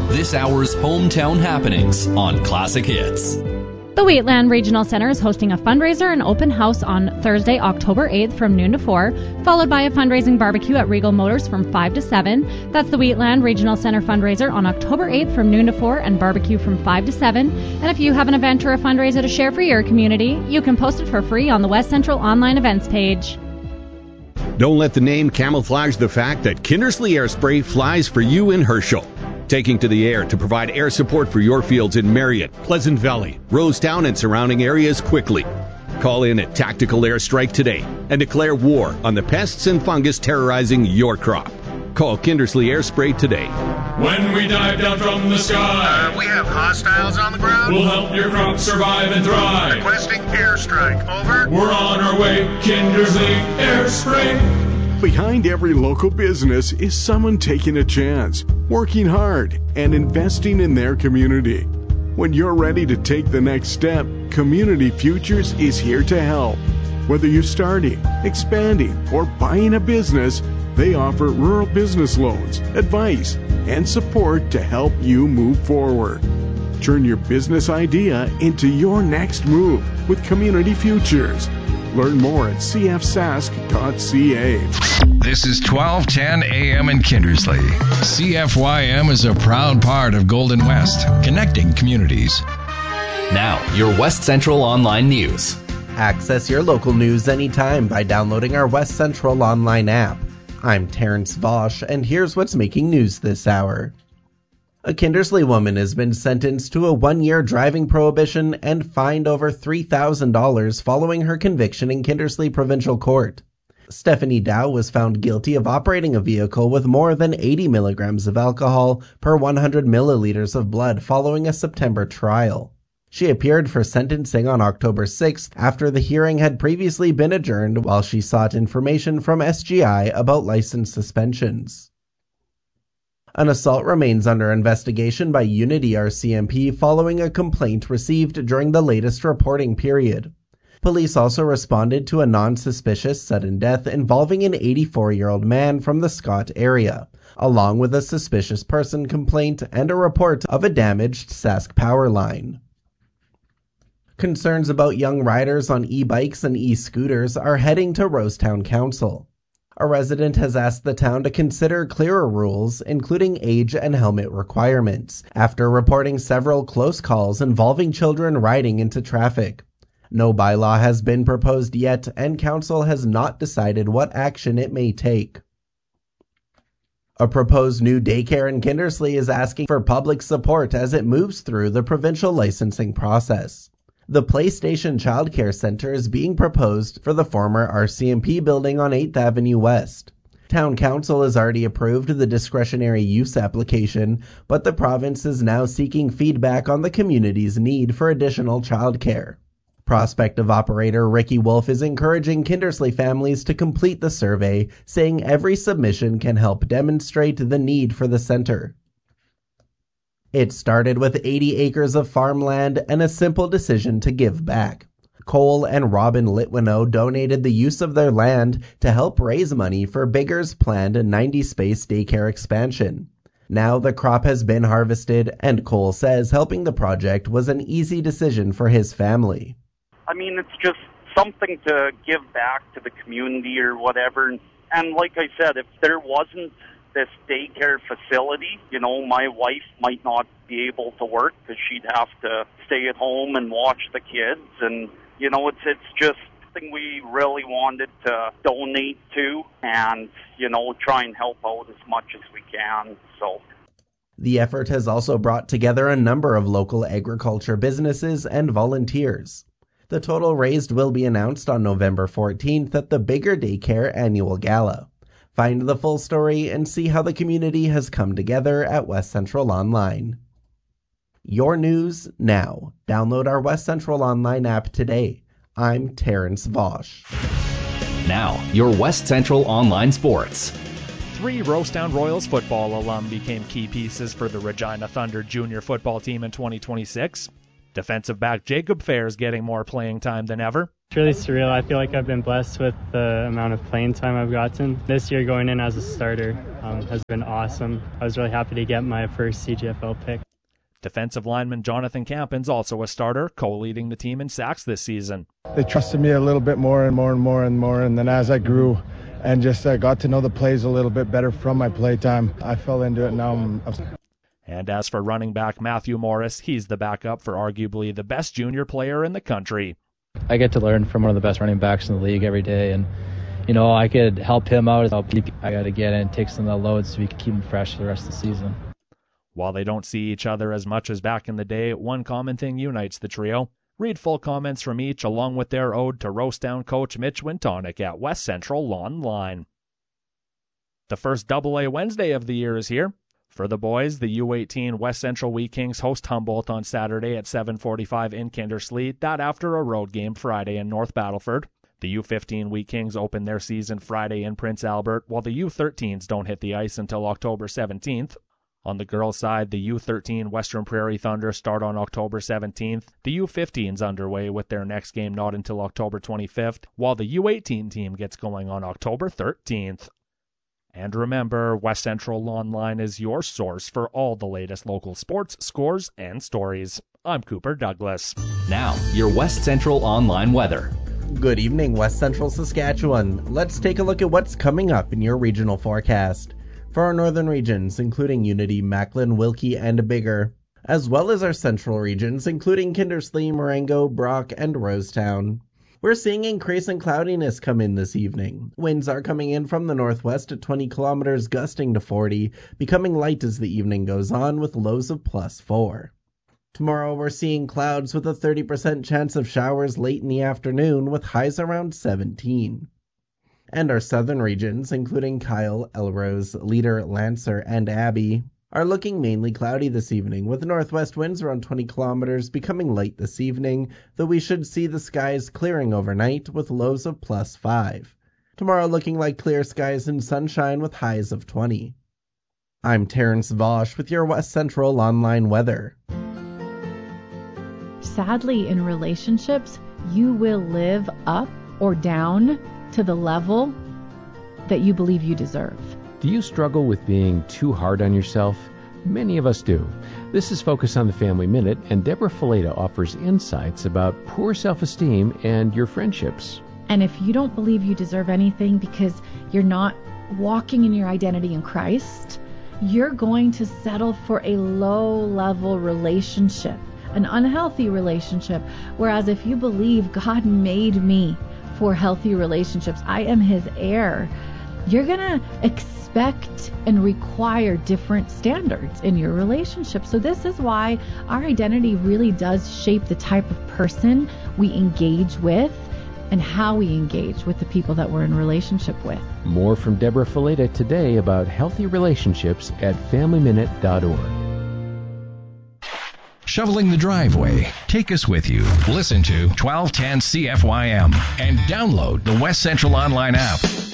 this hour's hometown happenings on Classic Hits. The Wheatland Regional Center is hosting a fundraiser and open house on Thursday, October 8th from noon to 4, followed by a fundraising barbecue at Regal Motors from 5 to 7. That's the Wheatland Regional Center fundraiser on October 8th from noon to 4 and barbecue from 5 to 7. And if you have an event or a fundraiser to share for your community, you can post it for free on the West Central online events page. Don't let the name camouflage the fact that Kindersley Air Spray flies for you in Herschel. Taking to the air to provide air support for your fields in Marriott, Pleasant Valley, Rosetown, and surrounding areas quickly. Call in at Tactical Airstrike today and declare war on the pests and fungus terrorizing your crop. Call Kindersley Air Spray today. When we dive down from the sky, we have hostiles on the ground. We'll help your crop survive and thrive. Requesting airstrike. Over. We're on our way. Kindersley Air Spray. Behind every local business is someone taking a chance, working hard, and investing in their community. When you're ready to take the next step, Community Futures is here to help. Whether you're starting, expanding, or buying a business, they offer rural business loans, advice, and support to help you move forward. Turn your business idea into your next move with Community Futures. Learn more at cfsask.ca. This is 1210 AM in Kindersley. CFYM is a proud part of Golden West, connecting communities. Now, your West Central Online News. Access your local news anytime by downloading our West Central Online app. I'm Terrence Vosch, and here's what's making news this hour. A Kindersley woman has been sentenced to a 1-year driving prohibition and fined over $3,000 following her conviction in Kindersley Provincial Court. Stephanie Dow was found guilty of operating a vehicle with more than 80 milligrams of alcohol per 100 milliliters of blood following a September trial. She appeared for sentencing on October 6th after the hearing had previously been adjourned while she sought information from SGI about license suspensions. An assault remains under investigation by Unity RCMP following a complaint received during the latest reporting period. Police also responded to a non-suspicious sudden death involving an 84-year-old man from the Scott area, along with a suspicious person complaint and a report of a damaged Sask power line. Concerns about young riders on e-bikes and e-scooters are heading to Rosetown Council. A resident has asked the town to consider clearer rules, including age and helmet requirements, after reporting several close calls involving children riding into traffic. No bylaw has been proposed yet, and council has not decided what action it may take. A proposed new daycare in Kindersley is asking for public support as it moves through the provincial licensing process. The PlayStation Childcare Center is being proposed for the former RCMP building on 8th Avenue West. Town Council has already approved the discretionary use application, but the province is now seeking feedback on the community's need for additional childcare. Prospective operator Ricky Wolf is encouraging Kindersley families to complete the survey, saying every submission can help demonstrate the need for the center. It started with 80 acres of farmland and a simple decision to give back. Cole and Robin Litwinow donated the use of their land to help raise money for Bigger's planned 90-space daycare expansion. Now the crop has been harvested, and Cole says helping the project was an easy decision for his family. I mean, it's just something to give back to the community or whatever. And like I said, if there wasn't this daycare facility, my wife might not be able to work because she'd have to stay at home and watch the kids. And, it's just something we really wanted to donate to and, try and help out as much as we can. So the effort has also brought together a number of local agriculture businesses and volunteers. The total raised will be announced on November 14th at the Bigger Daycare Annual Gala. Find the full story and see how the community has come together at West Central Online. Your news now. Download our West Central Online app today. I'm Terrence Vosch. Now, your West Central Online Sports. 3 Rosetown Royals football alum became key pieces for the Regina Thunder junior football team in 2026. Defensive back Jacob Fair is getting more playing time than ever. It's really surreal. I feel like I've been blessed with the amount of playing time I've gotten. This year going in as a starter has been awesome. I was really happy to get my first CJFL pick. Defensive lineman Jonathan Campin's also a starter, co-leading the team in sacks this season. They trusted me a little bit more and more, and then as I grew and just got to know the plays a little bit better from my play time, I fell into it. Now And as for running back Matthew Morris, he's the backup for arguably the best junior player in the country. I get to learn from one of the best running backs in the league every day, and I could help him out. I got to get in and take some of the loads so we can keep him fresh for the rest of the season. While they don't see each other as much as back in the day, one common thing unites the trio. Read full comments from each along with their ode to Rosestown coach Mitch Wintonic at West Central Online. The first AA Wednesday of the year is here. For the boys, the U18 West Central Wheat Kings host Humboldt on Saturday at 7:45 in Kindersley, that after a road game Friday in North Battleford. The U15 Wheat Kings open their season Friday in Prince Albert, while the U13s don't hit the ice until October 17th. On the girls' side, the U13 Western Prairie Thunder start on October 17th. The U15's underway with their next game not until October 25th, while the U18 team gets going on October 13th. And remember, West Central Online is your source for all the latest local sports, scores, and stories. I'm Cooper Douglas. Now, your West Central Online weather. Good evening, West Central Saskatchewan. Let's take a look at what's coming up in your regional forecast. For our northern regions, including Unity, Macklin, Wilkie, and Biggar, as well as our central regions, including Kindersley, Marengo, Brock, and Rosetown. We're seeing increasing cloudiness come in this evening. Winds are coming in from the northwest at 20 kilometers, gusting to 40, becoming light as the evening goes on with lows of +4. Tomorrow we're seeing clouds with a 30% chance of showers late in the afternoon with highs around 17. And our southern regions, including Kyle, Elrose, Leader, Lancer, and Abbey, are looking mainly cloudy this evening, with northwest winds around 20 kilometers, becoming light this evening, though we should see the skies clearing overnight with lows of +5. Tomorrow looking like clear skies and sunshine with highs of 20. I'm Terrence Vosch with your West Central Online weather. Sadly, in relationships, you will live up or down to the level that you believe you deserve. Do you struggle with being too hard on yourself? Many of us do. This is Focus on the Family Minute, and Deborah Fileta offers insights about poor self-esteem and your friendships. And if you don't believe you deserve anything because you're not walking in your identity in Christ, you're going to settle for a low-level relationship, an unhealthy relationship. Whereas if you believe God made me for healthy relationships, I am his heir, you're going to expect and require different standards in your relationship. So this is why our identity really does shape the type of person we engage with and how we engage with the people that we're in relationship with. More from Deborah Fileta today about healthy relationships at FamilyMinute.org. Shoveling the driveway. Take us with you. Listen to 1210 CFYM and download the West Central Online app.